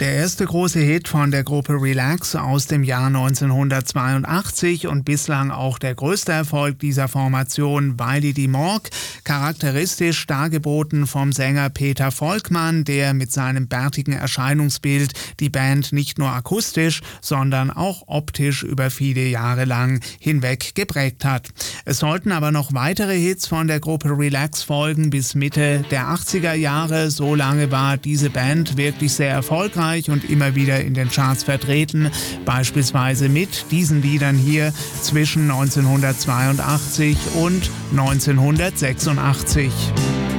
Der erste große Hit von der Gruppe Relax aus dem Jahr 1982 und bislang auch der größte Erfolg dieser Formation, Weili die Morg, charakteristisch dargeboten vom Sänger Peter Volkmann, der mit seinem bärtigen Erscheinungsbild die Band nicht nur akustisch, sondern auch optisch über viele Jahre lang hinweg geprägt hat. Es sollten aber noch weitere Hits von der Gruppe Relax folgen bis Mitte der 80er Jahre. So lange war diese Band wirklich sehr erfolgreich und immer wieder in den Charts vertreten, beispielsweise mit diesen Liedern hier zwischen 1982 und 1986.